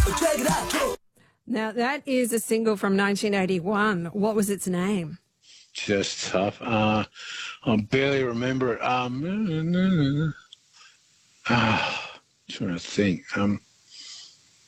Now, that is a single from 1981. What was its name? Just tough. I barely remember it. Trying to think.